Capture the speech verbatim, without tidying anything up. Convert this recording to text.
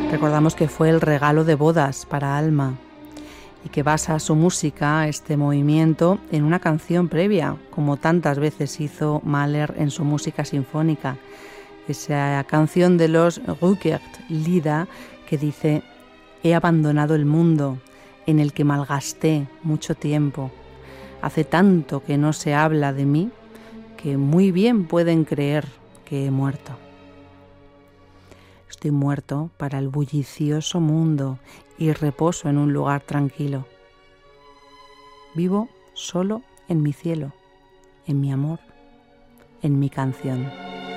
Recordamos que fue el regalo de bodas para Alma y que basa su música, este movimiento, en una canción previa, como tantas veces hizo Mahler en su música sinfónica. Esa canción de los Rückert-Lieder que dice: he abandonado el mundo en el que malgasté mucho tiempo. Hace tanto que no se habla de mí que muy bien pueden creer que he muerto. Estoy muerto para el bullicioso mundo y reposo en un lugar tranquilo. Vivo solo en mi cielo, en mi amor, en mi canción.